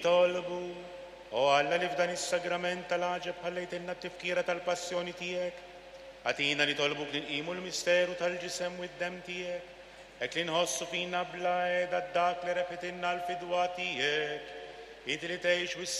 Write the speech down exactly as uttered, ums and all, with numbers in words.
Tolbu, o Alla li f'dan is-sagrament tal-ħaġeb ħallejtilna t-tifkira tal-passjoni tiegħek, għatina li tolbu nqimu l-misteru tal-ġisem u d-dem tiegħek, ek li nħossu fina bla qiegħda dak li repetinna l-fidwa tiegħek, id li tgħix